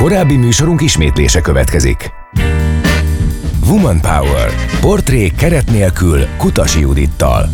Korábbi műsorunk ismétlése következik. Woman Power. Portrék keret nélkül Kutasi Judittal.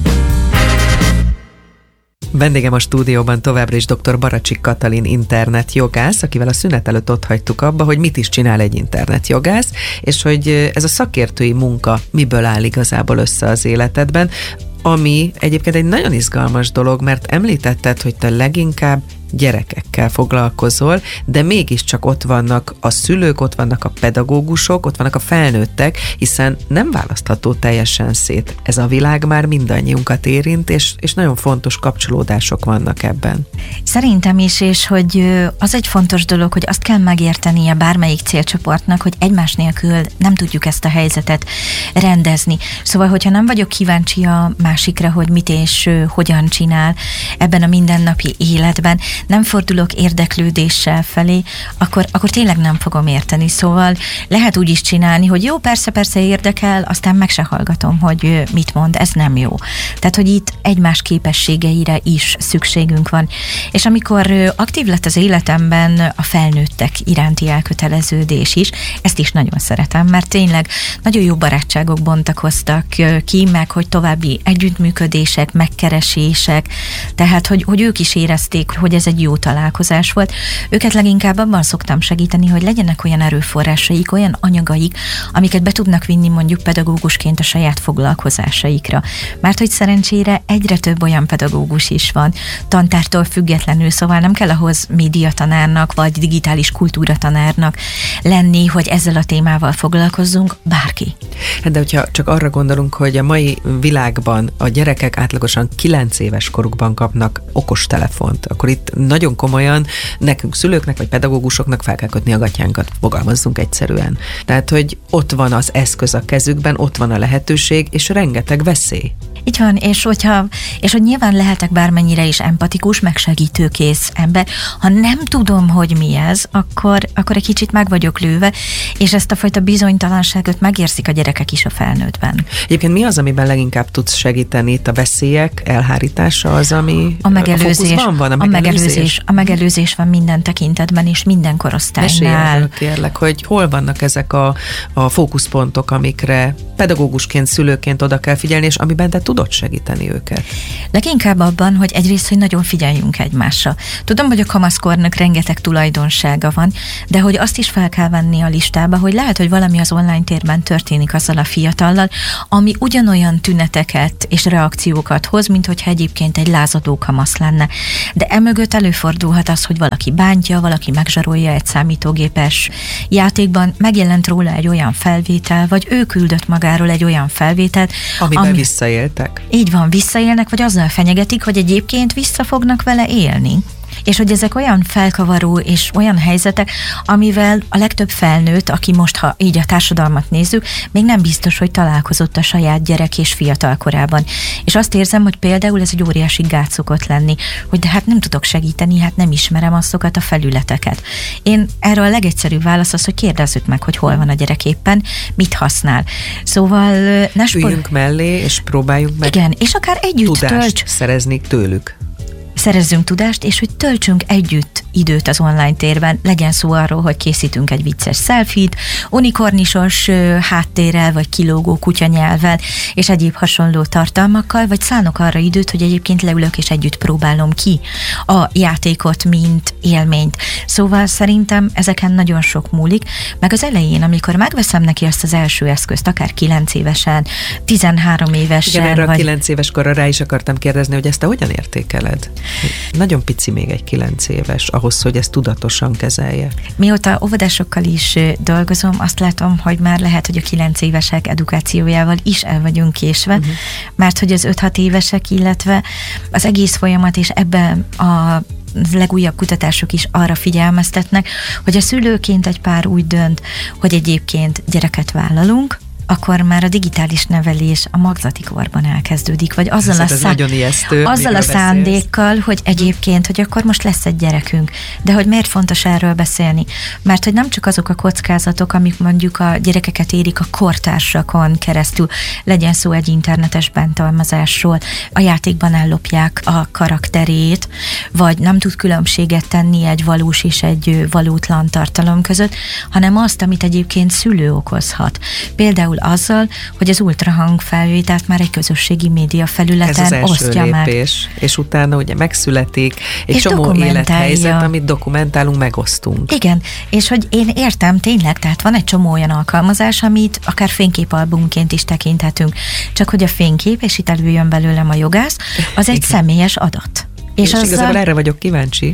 Vendégem a stúdióban továbbra is dr. Baracsik Katalin internetjogász, akivel a szünet előtt ott hagytuk abba, hogy mit is csinál egy internetjogász, és hogy ez a szakértői munka miből áll igazából össze az életedben, ami egyébként egy nagyon izgalmas dolog, mert említetted, hogy te leginkább gyerekekkel foglalkozol, de mégiscsak ott vannak a szülők, ott vannak a pedagógusok, ott vannak a felnőttek, hiszen nem választható teljesen szét. Ez a világ már mindannyiunkat érint, és nagyon fontos kapcsolódások vannak ebben. Szerintem is, és hogy az egy fontos dolog, hogy azt kell megértenie bármelyik célcsoportnak, hogy egymás nélkül nem tudjuk ezt a helyzetet rendezni. Szóval, hogyha nem vagyok kíváncsi a másikra, hogy mit és hogyan csinál ebben a mindennapi életben, nem fordulok érdeklődéssel felé, akkor tényleg nem fogom érteni. Szóval lehet úgy is csinálni, hogy jó, persze érdekel, aztán meg se hallgatom, hogy mit mond, ez nem jó. Tehát, hogy itt egymás képességeire is szükségünk van. És amikor aktív lett az életemben a felnőttek iránti elköteleződés is, ezt is nagyon szeretem, mert tényleg nagyon jó barátságok bontakoztak ki, meg hogy további együttműködések, megkeresések, tehát, hogy ők is érezték, hogy ez egy jó találkozás volt. Őket leginkább abban szoktam segíteni, hogy legyenek olyan erőforrásaik, olyan anyagaik, amiket be tudnak vinni mondjuk pedagógusként a saját foglalkozásaikra. Mert hogy szerencsére egyre több olyan pedagógus is van, tantártól függetlenül, szóval nem kell ahhoz médiatanárnak vagy digitális kultúratanárnak lenni, hogy ezzel a témával foglalkozzunk, bárki. De hogyha csak arra gondolunk, hogy a mai világban a gyerekek átlagosan 9 éves korukban kapnak okostelefont, akkor itt nagyon komolyan nekünk szülőknek vagy pedagógusoknak fel kell kötni a gatyánkat, fogalmazzunk egyszerűen. Tehát, hogy ott van az eszköz a kezükben, ott van a lehetőség, és rengeteg veszély. Így van, és hogy nyilván lehetek bármennyire is empatikus, meg segítőkész ember. Ha nem tudom, hogy mi ez, akkor egy kicsit meg vagyok lőve, és ezt a fajta bizonytalanságot megérzik a gyerekek is a felnőttben. Egyébként mi az, amiben leginkább tudsz segíteni? Itt a veszélyek elhárítása az, ami a fókuszban van? A megelőzés van minden tekintetben, és minden korosztálynál. Mesélj, kérlek, hogy hol vannak ezek a fókuszpontok, amikre pedagógusként, szülőként oda kell figyelni, és amiben te tudod segíteni őket? Leginkább abban, hogy egyrészt, hogy nagyon figyeljünk egymásra. Tudom, hogy a kamaszkornak rengeteg tulajdonsága van, de hogy azt is fel kell venni a listába, hogy lehet, hogy valami az online térben történik azzal a fiatallal, ami ugyanolyan tüneteket és reakciókat hoz, mint hogyha egyébként egy lázadó kamasz lenne. De emögött előfordulhat az, hogy valaki bántja, valaki megzsarolja egy számítógépes játékban, megjelent róla egy olyan felvétel, vagy ő küldött magáról egy olyan felvételt, amiben visszaéltek. Így van, visszaélnek, vagy azzal fenyegetik, hogy egyébként vissza fognak vele élni. És hogy ezek olyan felkavaró és olyan helyzetek, amivel a legtöbb felnőtt, aki most, ha így a társadalmat nézzük, még nem biztos, hogy találkozott a saját gyerek és fiatal korában. És azt érzem, hogy például ez egy óriási gát szokott lenni, hogy de hát nem tudok segíteni, hát nem ismerem azokat a felületeket. Én erről a legegyszerűbb válasz az, hogy kérdezzük meg, hogy hol van a gyerek éppen, mit használ. Szóval üljünk mellé, és próbáljunk meg igen, és akár együtt tudást szerezni tőlük. Szerezzünk tudást, és hogy töltsünk együtt időt az online térben. Legyen szó arról, hogy készítünk egy vicces selfie-t, unikornisos háttérrel, vagy kilógó kutyanyelvvel, és egyéb hasonló tartalmakkal, vagy szánok arra időt, hogy egyébként leülök, és együtt próbálom ki a játékot, mint élményt. Szóval szerintem ezeken nagyon sok múlik, meg az elején, amikor megveszem neki azt az első eszközt, akár 9 évesen, 13 évesen. Igen, erre a 9 éves korra rá is akartam kérdezni, hogy ezt te hogyan értékeled? Nagyon pici még egy 9 éves, ahhoz, hogy ezt tudatosan kezelje. Mióta óvodásokkal is dolgozom, azt látom, hogy már lehet, hogy a 9 évesek edukációjával is el vagyunk késve, mert hogy az 5-6 évesek, illetve az egész folyamat, és ebben a legújabb kutatások is arra figyelmeztetnek, hogy a szülőként egy pár úgy dönt, hogy egyébként gyereket vállalunk, akkor már a digitális nevelés a magzati korban elkezdődik, vagy azzal a szándékkal, hogy egyébként, hogy akkor most lesz egy gyerekünk. De hogy miért fontos erről beszélni? Mert hogy nem csak azok a kockázatok, amik mondjuk a gyerekeket érik a kortársakon keresztül, legyen szó egy internetes bántalmazásról, a játékban ellopják a karakterét, vagy nem tud különbséget tenni egy valós és egy valótlan tartalom között, hanem azt, amit egyébként szülő okozhat. Például azzal, hogy az ultrahangfelvételt már egy közösségi média felületen osztja lépés, meg. És utána ugye megszületik egy és csomó élethelyzet, amit dokumentálunk, megosztunk. Igen, és hogy én értem tényleg, tehát van egy csomó olyan alkalmazás, amit akár fényképalbumként is tekinthetünk, csak hogy a fénykép, és itt előjön belőlem a jogász, az egy személyes adat. És igazából erre vagyok kíváncsi.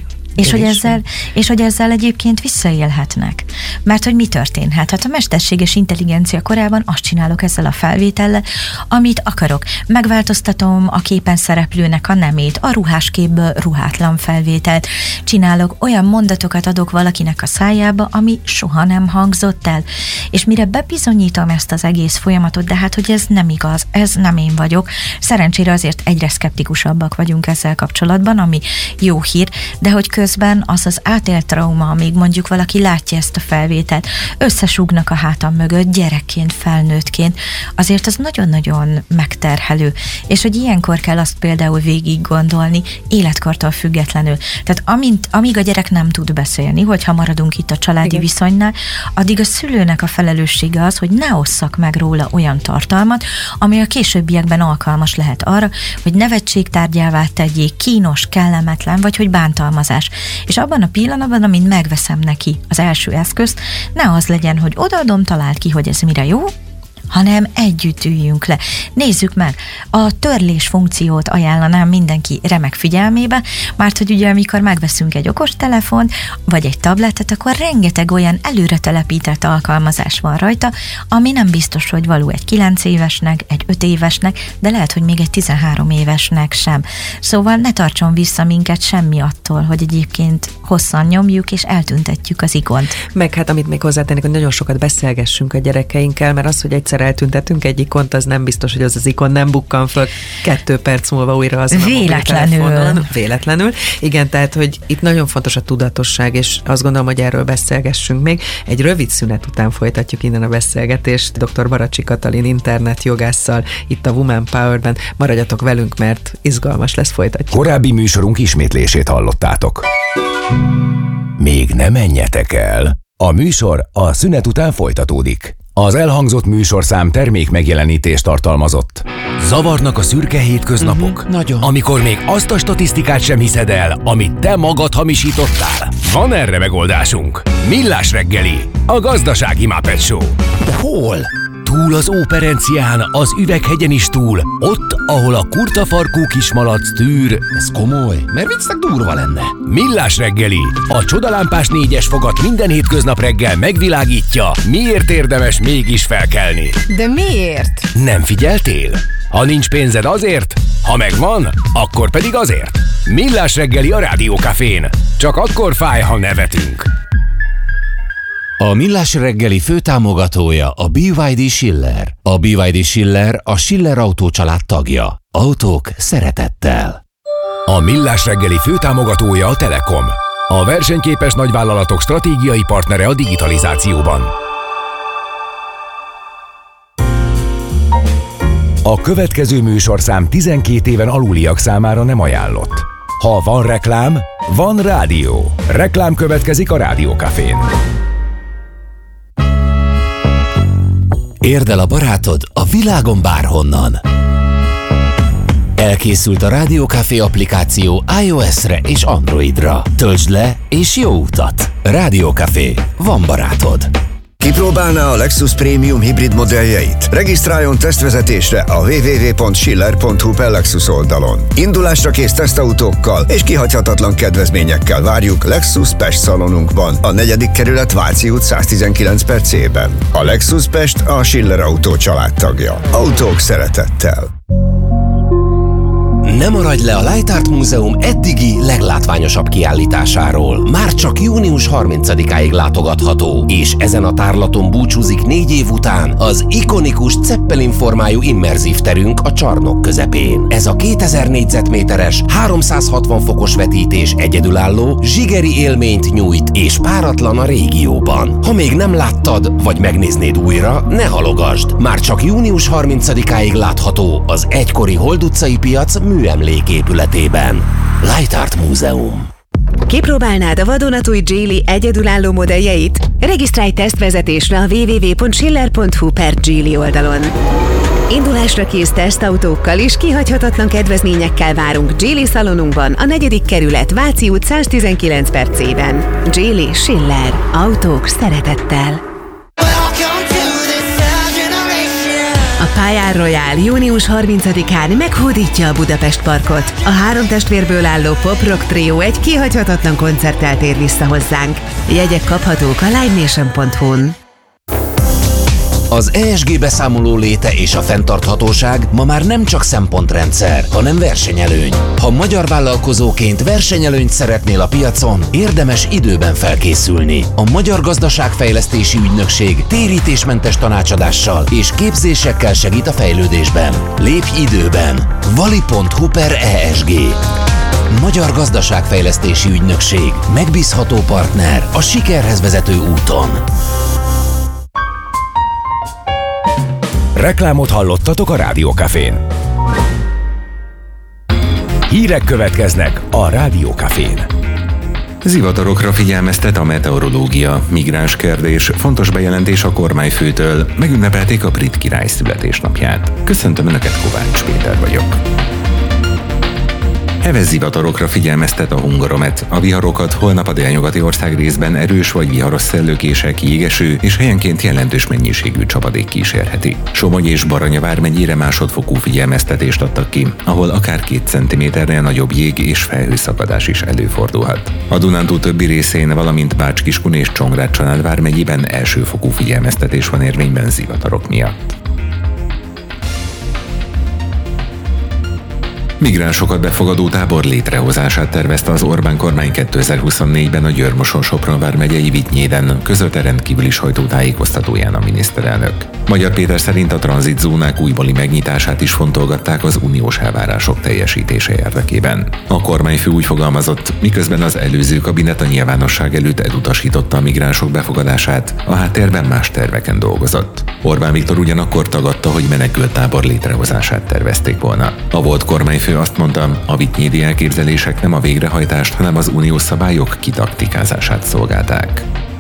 És hogy ezzel egyébként visszaélhetnek. Mert hogy mi történhet? Hát a mesterséges intelligencia korában azt csinálok ezzel a felvétellel, amit akarok. Megváltoztatom a képen szereplőnek a nemét, a ruhásképből ruhátlan felvételt. Csinálok, olyan mondatokat adok valakinek a szájába, ami soha nem hangzott el. És mire bebizonyítom ezt az egész folyamatot, de hát, hogy ez nem igaz, ez nem én vagyok. Szerencsére azért egyre szkeptikusabbak vagyunk ezzel kapcsolatban, ami jó hír, de hogy közben az átélt trauma, amíg mondjuk valaki látja ezt a felvételt, összesúgnak a hátam mögött, gyerekként, felnőttként, azért az nagyon-nagyon megterhelő. És hogy ilyenkor kell azt például végig gondolni, életkortól függetlenül. Tehát amíg a gyerek nem tud beszélni, hogyha maradunk itt a családi viszonynál, addig a szülőnek a felelőssége az, hogy ne osszak meg róla olyan tartalmat, ami a későbbiekben alkalmas lehet arra, hogy nevetségtárgyává tegyék, kínos, kellemetlen, vagy hogy bántalmazás. És abban a pillanatban, amint megveszem neki az első eszközt, ne az legyen, hogy odaadom, találd ki, hogy ez mire jó, hanem együtt üljünk le. Nézzük meg, a törlés funkciót ajánlanám mindenki remek figyelmébe, mert hogy ugye amikor megveszünk egy okostelefont, vagy egy tabletet, akkor rengeteg olyan előre telepített alkalmazás van rajta, ami nem biztos, hogy való egy 9 évesnek, egy 5 évesnek, de lehet, hogy még egy 13 évesnek sem. Szóval ne tartson vissza minket semmi attól, hogy egyébként hosszan nyomjuk, és eltüntetjük az ikont. Meg hát, amit még hozzátennék, hogy nagyon sokat beszélgessünk a gyerekeinkkel, mert az, hogy egyszer eltüntetünk egy ikont, az nem biztos, hogy az ikon nem bukkan föl 2 perc múlva újra az Véletlenül. Igen, tehát, hogy itt nagyon fontos a tudatosság, és azt gondolom, hogy erről beszélgessünk még. Egy rövid szünet után folytatjuk innen a beszélgetést dr. Baracsi Katalin internetjogásszal itt a Woman Power-ben. Maradjatok velünk, mert izgalmas lesz, folytatjuk. Korábbi műsorunk ismétlését hallottátok. Még ne menjetek el! A műsor a szünet után folytatódik. Az elhangzott műsorszám termék megjelenítést tartalmazott. Zavarnak a szürke hétköznapok? Nagyon. Amikor még azt a statisztikát sem hiszed el, amit te magad hamisítottál? Van erre megoldásunk. Millás reggeli, a gazdasági Muppet Show. De hol? Túl az Óperencián, az Üveghegyen is túl, ott, ahol a kurtafarkú kismalac tűr. Ez komoly? Mert viccnek durva lenne. Millás reggeli, a csodalámpás 4-es fogat minden hétköznap reggel megvilágítja, miért érdemes mégis felkelni. De miért? Nem figyeltél? Ha nincs pénzed azért, ha megvan, akkor pedig azért. Millás reggeli a Rádiókafén. Csak akkor fáj, ha nevetünk. A Millás reggeli főtámogatója a BYD Schiller. A BYD Schiller a Schiller Autó család tagja. Autók szeretettel. A Millás reggeli főtámogatója a Telekom. A versenyképes nagyvállalatok stratégiai partnere a digitalizációban. A következő műsorszám 12 éven aluliak számára nem ajánlott. Ha van reklám, van rádió. Reklám következik a Rádiókafén. Érd el a barátod a világon bárhonnan. Elkészült a Rádiókafé applikáció iOS-re és Androidra. Töltsd le és jó utat! Rádiókafé. Van barátod. Kipróbálná a Lexus Premium hibrid modelljeit? Regisztráljon tesztvezetésre a www.schiller.hu/Lexus oldalon. Indulásra kész tesztautókkal és kihagyhatatlan kedvezményekkel várjuk Lexus Pest szalonunkban, a 4. kerület Váci út 119/C-ben. A Lexus Pest a Schiller Autó család tagja. Autók szeretettel. Ne maradj le a Light Art Múzeum eddigi leglátványosabb kiállításáról. Már csak június 30-áig látogatható, és ezen a tárlaton búcsúzik 4 év után az ikonikus Zeppelin formájú immerzív terünk a csarnok közepén. Ez a 2000 négyzetméteres, 360 fokos vetítés egyedülálló, zsigeri élményt nyújt és páratlan a régióban. Ha még nem láttad, vagy megnéznéd újra, ne halogasd! Már csak június 30-áig látható az egykori Hold utcai piac műemléképületében. Light Art Múzeum. Kipróbálnád a vadonatúj Geely egyedülálló modelljeit? Regisztrálj tesztvezetésre a www.schiller.hu/Geely oldalon. Indulásra kész tesztautókkal és kihagyhatatlan kedvezményekkel várunk Geely szalonunkban, a 4. kerület, Váci út 119/C-ben. Geely Schiller. Autók szeretettel. A Pályár Royal június 30-án meghódítja a Budapest Parkot. A 3 testvérből álló pop-rock trió egy kihagyhatatlan koncerttel tér vissza hozzánk. Jegyek kaphatók a livenation.hu-n. Az ESG beszámoló léte és a fenntarthatóság ma már nem csak szempontrendszer, hanem versenyelőny. Ha magyar vállalkozóként versenyelőnyt szeretnél a piacon, érdemes időben felkészülni. A Magyar Gazdaságfejlesztési Ügynökség térítésmentes tanácsadással és képzésekkel segít a fejlődésben. Lépj időben! vali.hu/ESG. Magyar Gazdaságfejlesztési Ügynökség. Megbízható partner a sikerhez vezető úton. Reklámot hallottatok a Rádiókafén. Hírek következnek a Rádiókafén. Zivatarokra figyelmeztet a meteorológia. Migráns kérdés, fontos bejelentés a kormányfőtől. Megünnepelték a brit király születésnapját. Köszöntöm Önöket, Kovács Péter vagyok. Heves zivatarokra figyelmeztet a Hungaromet. A viharokat holnap a délnyugati ország részben erős vagy viharos szellőkések, jégeső és helyenként jelentős mennyiségű csapadék kísérheti. Somogy és Baranya vármegyére másodfokú figyelmeztetést adtak ki, ahol akár 2 cm-nél nagyobb jég és felhőszakadás is előfordulhat. A Dunántúl többi részén, valamint Bács-Kiskun és Csongrád-Csanád vármegyében elsőfokú figyelmeztetés van érvényben zivatarok miatt. Migránsokat befogadó tábor létrehozását tervezte az Orbán kormány 2024-ben a Győr-Moson-Sopron vármegyei Vitynyéden, közölte rendkívüli sajtótájékoztatóján a miniszterelnök. Magyar Péter szerint a tranzitzónák újbóli megnyitását is fontolgatták az uniós elvárások teljesítése érdekében. A kormányfő úgy fogalmazott, miközben az előző kabinet a nyilvánosság előtt elutasította a migránsok befogadását, a háttérben más terveken dolgozott. Orbán Viktor ugyanakkor tagadta, hogy menekülttábor létrehozását tervezték volna. A volt kormányfő azt mondta, a vitynyédi elképzelések nem a végrehajtást, hanem az uniós szabályok kitaktikázását szolgálták.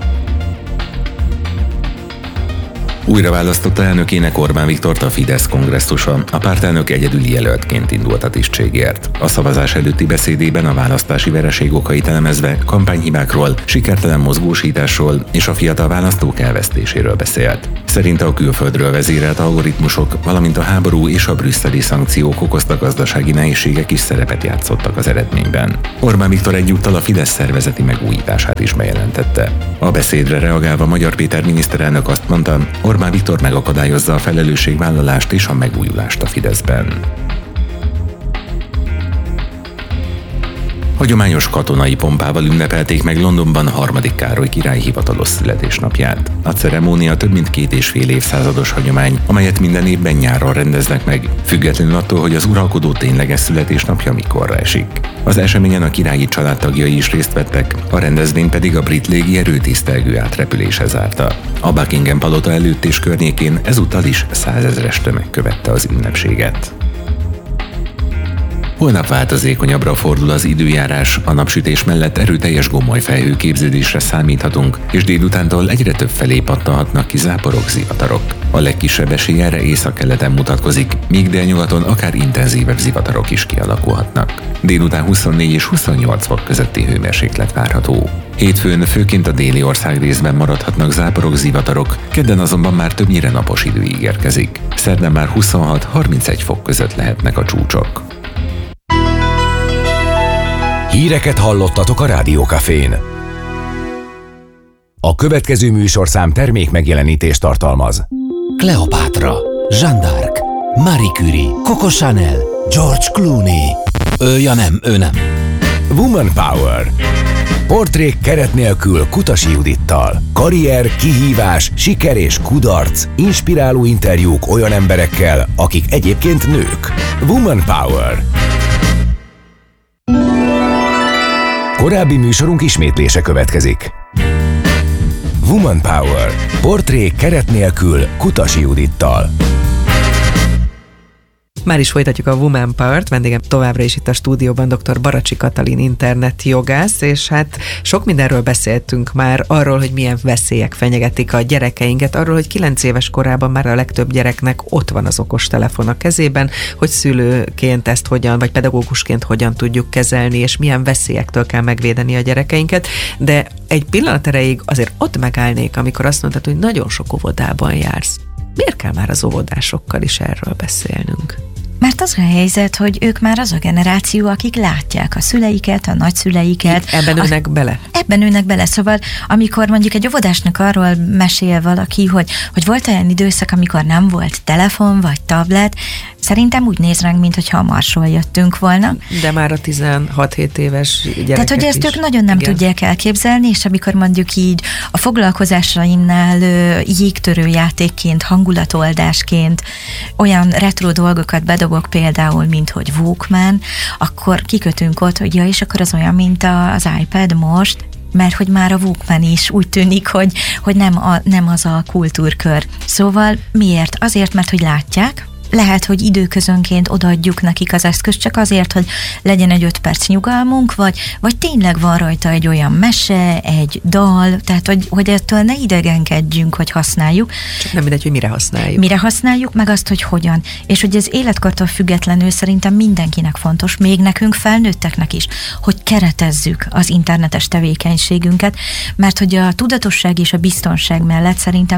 Újra választotta elnökének Orbán Viktort a Fidesz kongresszusa. A pártelnök egyedüli jelöltként indult a tisztségért. A szavazás előtti beszédében a választási vereség okait elemezve kampányhibákról, sikertelen mozgósításról és a fiatal választók elvesztéséről beszélt. Szerinte a külföldről vezérelt algoritmusok, valamint a háború és a brüsszeli szankciók okozta gazdasági nehézségek is szerepet játszottak az eredményben. Orbán Viktor egyúttal a Fidesz szervezeti megújítását is bejelentette. A beszédre reagálva Magyar Péter miniszterelnök azt mondta, Orbán Viktor megakadályozza a felelősségvállalást és a megújulást a Fideszben. Hagyományos katonai pompával ünnepelték meg Londonban 3. Károly király hivatalos születésnapját. A ceremónia több mint 2,5 évszázados hagyomány, amelyet minden évben nyáron rendeznek meg, függetlenül attól, hogy az uralkodó tényleges születésnapja mikorra esik. Az eseményen a királyi családtagjai is részt vettek, a rendezvény pedig a brit légierő tisztelgő átrepülése zárta. A Buckingham palota előtt és környékén ezúttal is 100 000-es tömeg követte az ünnepséget. Holnap változékonyabbra fordul az időjárás, a napsütés mellett erőteljes gomolyfelhő képződésre számíthatunk, és délutántól egyre több felé pattanhatnak ki záporok, zivatarok. A legkisebb esély erre északkeleten mutatkozik, míg délnyugaton akár intenzívebb zivatarok is kialakulhatnak. Délután 24 és 28 fok közötti hőmérséklet várható. Hétfőn főként a déli ország részben maradhatnak záporok, zivatarok, kedden azonban már többnyire napos idő ígérkezik. Szerdán már 26-31 fok között lehetnek a csúcsok. Híreket hallottatok a Rádiókafén. A következő műsorszám termék megjelenítést tartalmaz. Kleopátra, Jeanne d'Arc, Marie Curie, Coco Chanel, George Clooney. Ő nem. Woman Power. Portrék keret nélkül Kutasi Judittal. Karrier, kihívás, siker és kudarc. Inspiráló interjúk olyan emberekkel, akik egyébként nők. Woman Power. Korábbi műsorunk ismétlése következik. Woman Power. Portrék keret nélkül Kutasi Judittal. Már is folytatjuk a Woman Power-t, vendégem továbbra is itt a stúdióban dr. Baracsi Katalin internetjogász, és hát sok mindenről beszéltünk már, arról, hogy milyen veszélyek fenyegetik a gyerekeinket, arról, hogy 9 éves korában már a legtöbb gyereknek ott van az okostelefon a kezében, hogy szülőként ezt hogyan, vagy pedagógusként hogyan tudjuk kezelni, és milyen veszélyektől kell megvédeni a gyerekeinket, de egy pillanat erejéig azért ott megállnék, amikor azt mondtad, hogy nagyon sok óvodában jársz. Miért kell már az óvodásokkal is erről beszélnünk? Mert az a helyzet, hogy ők már az a generáció, akik látják a szüleiket, a nagyszüleiket. Ebben ülnek bele? Ebben ülnek bele, szóval amikor mondjuk egy óvodásnak arról mesél valaki, hogy volt olyan időszak, amikor nem volt telefon vagy tablet, szerintem úgy néz ránk, mintha a Marsról jöttünk volna. De már a 16-7 éves gyerekek Tehát, hogy ezt is. ők nagyon nem tudják elképzelni, és amikor mondjuk így a foglalkozásaimnál jégtörő játékként, hangulatoldásként olyan retro dolgokat bedobok például, mint hogy Walkman, akkor kikötünk ott, hogy ja, és akkor az olyan, mint az iPad most, mert hogy már a Walkman is úgy tűnik, hogy nem az a kultúrkör. Szóval miért? Azért, mert hogy látják, lehet, hogy időközönként odaadjuk nekik az eszközt, csak azért, hogy legyen egy 5 perc nyugalmunk, vagy tényleg van rajta egy olyan mese, egy dal, tehát hogy ettől ne idegenkedjünk, hogy használjuk. Csak nem mindegy, hogy mire használjuk. Mire használjuk, meg azt, hogy hogyan. És hogy ez életkortól függetlenül szerintem mindenkinek fontos, még nekünk felnőtteknek is, hogy keretezzük az internetes tevékenységünket, mert hogy a tudatosság és a biztonság mellett szerintem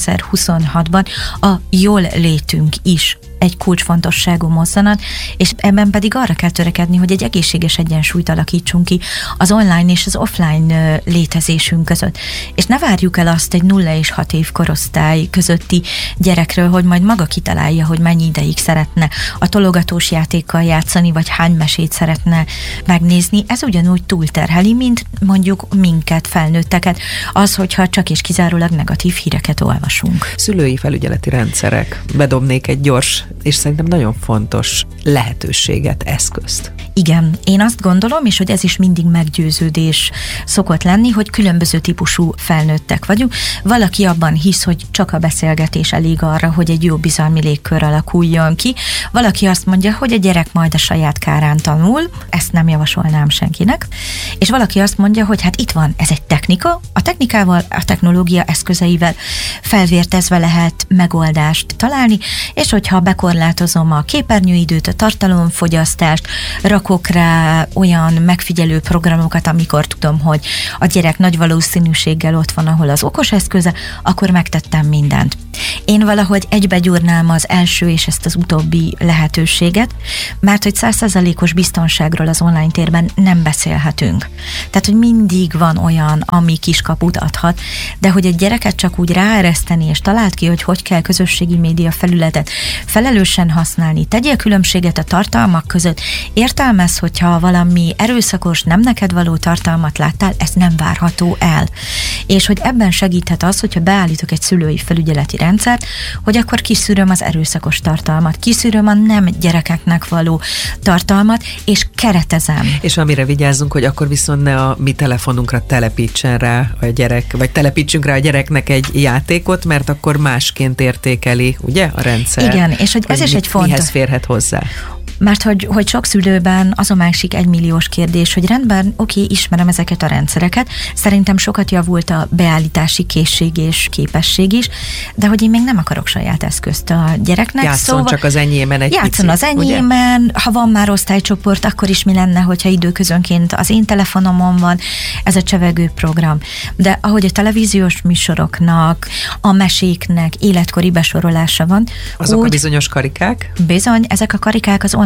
2026-ban a jól létünk is egy kulcsfontosságú mozzanat, és ebben pedig arra kell törekedni, hogy egy egészséges egyensúlyt alakítsunk ki az online és az offline létezésünk között. És ne várjuk el azt egy 0 és 6 év korosztály közötti gyerekről, hogy majd maga kitalálja, hogy mennyi ideig szeretne a tologatós játékkal játszani, vagy hány mesét szeretne megnézni. Ez ugyanúgy túlterheli, mint mondjuk minket, felnőtteket, az, hogyha csak és kizárólag negatív híreket olvasunk. Szülői felügyeleti rendszerek. Bedobnék egy gyors és szerintem nagyon fontos lehetőséget, eszközt. Igen, én azt gondolom, és hogy ez is mindig meggyőződés szokott lenni, hogy különböző típusú felnőttek vagyunk. Valaki abban hisz, hogy csak a beszélgetés elég arra, hogy egy jó bizalmi légkör alakuljon ki. Valaki azt mondja, hogy a gyerek majd a saját kárán tanul, ezt nem javasolnám senkinek. És valaki azt mondja, hogy hát itt van, ez egy technika, a technikával, a technológia eszközeivel felvértezve lehet megoldást találni, és hogyha bekorlátozom a képernyőidőt, a tartalomfogyasztást, rakok rá olyan megfigyelő programokat, amikor tudom, hogy a gyerek nagy valószínűséggel ott van, ahol az okos eszköze, akkor megtettem mindent. Én valahogy egybegyúrnám az első és ezt az utóbbi lehetőséget, mert hogy 100%-os biztonságról az online térben nem beszélhetünk. Tehát, hogy mindig van olyan, ami kiskaput adhat, de hogy egy gyereket csak úgy ráereszteni, és talált ki, hogy kell közösségi média felületet felelősen használni, tegyél különbséget a tartalmak között, értelmez, hogyha valami erőszakos, nem neked való tartalmat láttál, ez nem várható el. És hogy ebben segíthet az, hogyha beállítok egy szülői felügyeleti rendszert, hogy akkor kiszűröm az erőszakos tartalmat, kiszűröm a nem gyerekeknek való tartalmat, és keretezem. És amire vigyázzunk, hogy akkor viszont ne a mi telefonunkra telepítsen rá a gyerek, vagy telepítsünk rá a gyereknek egy játékot, mert akkor másként értékeli, ugye, a rendszer. Igen, és hogy ez is egy fontos. Mihez férhet hozzá? Mert hogy sok szülőben azon másik 1 milliós kérdés, hogy rendben, oké, ismerem ezeket a rendszereket, szerintem sokat javult a beállítási készség és képesség is, de hogy én még nem akarok saját eszközt a gyereknek. Játszon szóval csak az enyémen egy játszon picit, az enyémen, ugye? Ha van már osztálycsoport, akkor is mi lenne, hogyha időközönként az én telefonomon van ez a csevegő program. De ahogy a televíziós műsoroknak, a meséknek életkori besorolása van. Azok a bizonyos karikák? Bizony, ezek a karikák az online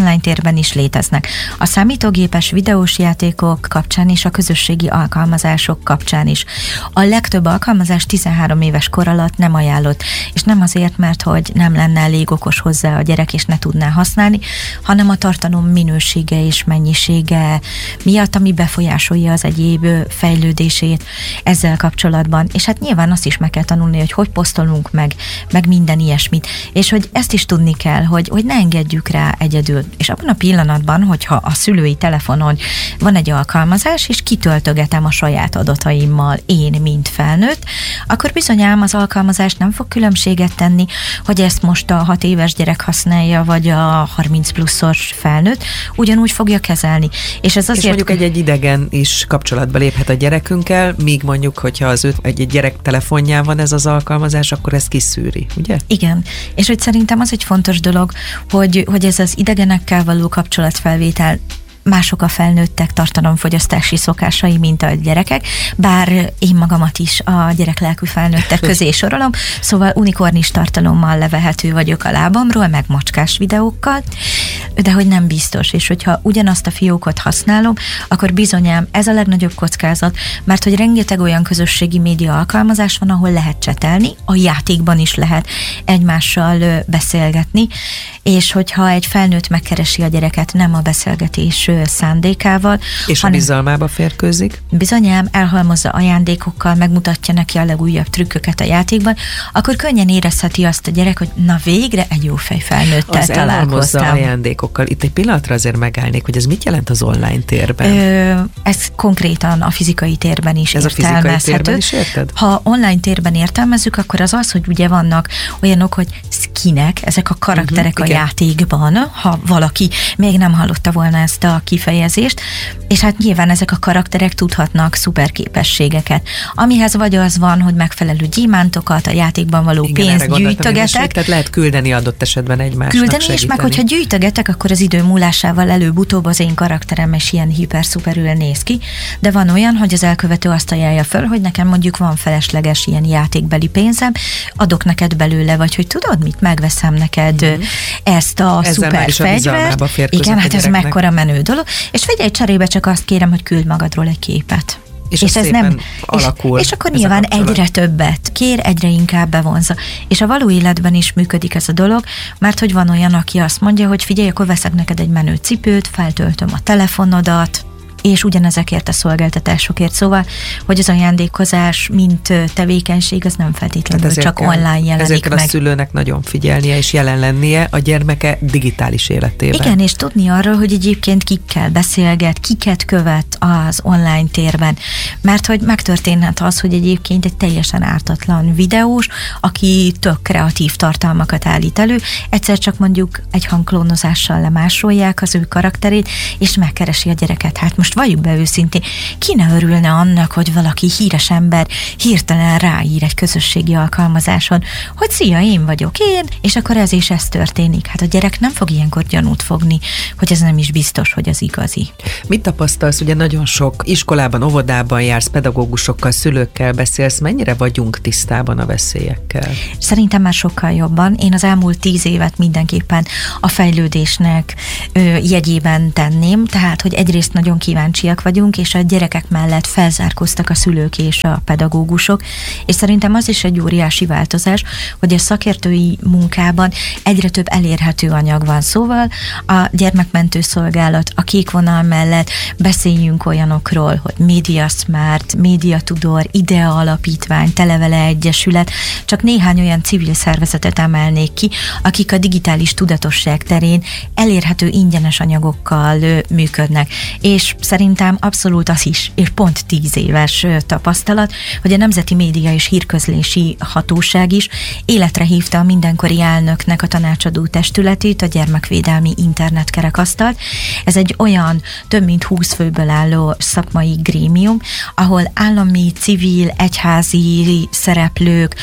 online térben is léteznek. A számítógépes videós játékok kapcsán és a közösségi alkalmazások kapcsán is. A legtöbb alkalmazás 13 éves kor alatt nem ajánlott, és nem azért, mert hogy nem lenne elég okos hozzá a gyerek, és ne tudná használni, hanem a tartalom minősége és mennyisége miatt, ami befolyásolja az egyéb fejlődését ezzel kapcsolatban. És hát nyilván azt is meg kell tanulni, hogy posztolunk meg minden ilyesmit. És hogy ezt is tudni kell, hogy ne engedjük rá egyedül. És abban a pillanatban, hogyha a szülői telefonon van egy alkalmazás, és kitöltögetem a saját adataimmal én, mint felnőtt, akkor bizonyám az alkalmazás nem fog különbséget tenni, hogy ezt most a 6 éves gyerek használja, vagy a 30 pluszos felnőtt, ugyanúgy fogja kezelni. És ez azért... És mondjuk egy idegen is kapcsolatba léphet a gyerekünkkel, míg mondjuk, hogyha az egy gyerek telefonján van ez az alkalmazás, akkor ez kiszűri, ugye? Igen, és hogy szerintem az egy fontos dolog, hogy ez az idegenekkel való kapcsolatfelvétel, mások a felnőttek tartalomfogyasztási szokásai, mint a gyerekek, bár én magamat is a gyereklelkű felnőttek közé sorolom, szóval unikornis tartalommal levehető vagyok a lábamról, meg macskás videókkal, de hogy nem biztos, és hogyha ugyanazt a fiókot használom, akkor bizonyám ez a legnagyobb kockázat, mert hogy rengeteg olyan közösségi média alkalmazás van, ahol lehet csetelni, a játékban is lehet egymással beszélgetni, és hogyha egy felnőtt megkeresi a gyereket nem a beszélgetés szándékával. És a bizalmába férkőzik? Bizonyám elhalmozza ajándékokkal, megmutatja neki a legújabb trükköket a játékban, akkor könnyen érezheti azt a gyerek, hogy na végre egy jó fej felnőttel találkoztam. Elhalmozza ajándékokkal. Itt egy pillanatra azért megállnék, hogy ez mit jelent az online térben? Ez konkrétan a fizikai térben is ez értelmezhető. A fizikai térben is érted? Ha online térben értelmezzük, akkor az, hogy ugye vannak olyanok, hogy skinek, ezek a karakterek a játékban, ha valaki még nem hallotta volna ezt a kifejezést, és hát nyilván ezek a karakterek tudhatnak szuperképességeket. Amihez vagy az van, hogy megfelelő gyémántokat, a játékban való pénzt gyűjtögetek. Tehát lehet küldeni adott esetben egymásnak, küldeni, segíteni. És meg hogyha gyűjtögetek, akkor az idő múlásával előbb-utóbb az én karakterem is ilyen hiper-szuperül néz ki, de van olyan, hogy az elkövető azt ajánlja föl, hogy nekem mondjuk van felesleges ilyen játékbeli pénzem, adok neked belőle, vagy hogy tudod mit, megveszem neked ezt a szuper fegyvert. Igen, hát ez mekkora menő dolog, és figyelj, cserébe csak azt kérem, hogy küld magadról egy képet. És ez nem alakul. És akkor nyilván egyre többet kér, egyre inkább bevonza. És a való életben is működik ez a dolog, mert hogy van olyan, aki azt mondja, hogy figyelj, akkor veszek neked egy menő cipőt, feltöltöm a telefonodat, és ugyanezekért a szolgáltatásokért. Szóval, hogy az ajándékozás, mint tevékenység, az nem feltétlenül csak online jelenik ezért meg. Ezért a szülőnek nagyon figyelnie és jelen lennie a gyermeke digitális életében. Igen, és tudni arról, hogy egyébként kikkel beszélget, kiket követ az online térben. Mert hogy megtörténhet az, hogy egyébként egy teljesen ártatlan videós, aki tök kreatív tartalmakat állít elő, egyszer csak mondjuk egy hangklónozással lemásolják az ő karakterét, és megkeresi a gyereket. Hát most valljuk be őszintén, ki ne örülne annak, hogy valaki híres ember hirtelen ráír egy közösségi alkalmazáson, hogy szia, én vagyok én, és akkor ez és ez történik. Hát a gyerek nem fog ilyenkor gyanút fogni, hogy ez nem is biztos, hogy az igazi. Mit tapasztalsz? Ugye nagyon sok iskolában, óvodában jársz, pedagógusokkal, szülőkkel beszélsz, mennyire vagyunk tisztában a veszélyekkel? Szerintem már sokkal jobban. Én az elmúlt 10 évet mindenképpen a fejlődésnek jegyében tenném, tehát, hogy egyrészt nagyon kíváncsiak vagyunk, és a gyerekek mellett felzárkóztak a szülők és a pedagógusok, és szerintem az is egy óriási változás, hogy a szakértői munkában egyre több elérhető anyag van. Szóval a gyermekmentő szolgálat, a kék vonal mellett beszéljünk olyanokról, hogy Média Smart, Média Tudor, IDEA Alapítvány, Televele Egyesület, csak néhány olyan civil szervezetet emelnék ki, akik a digitális tudatosság terén elérhető ingyenes anyagokkal működnek. És szerintem abszolút az is, és pont 10 éves tapasztalat, hogy a Nemzeti Média és Hírközlési Hatóság is életre hívta a mindenkori elnöknek a tanácsadó testületét, a Gyermekvédelmi Internetkerekasztalt. Ez egy olyan több mint 20 főből álló szakmai grémium, ahol állami, civil, egyházi szereplők,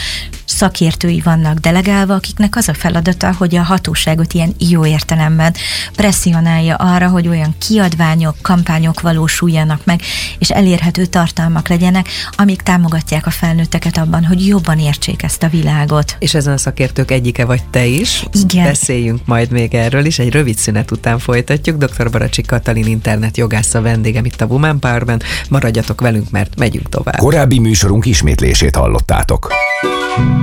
szakértői vannak delegálva, akiknek az a feladata, hogy a hatóságot ilyen jó értelemben presszionálja arra, hogy olyan kiadványok, kampányok valósuljanak meg, és elérhető tartalmak legyenek, amik támogatják a felnőtteket abban, hogy jobban értsék ezt a világot. És ezen a szakértők egyike vagy te is. Igen. Beszéljünk majd még erről is, egy rövid szünet után folytatjuk. Dr. Baracsik Katalin internetjogász a vendégem itt a Woman Power-ben. Maradjatok velünk, mert megyünk tovább. Korábbi műsorunk ismétlését hallottátok.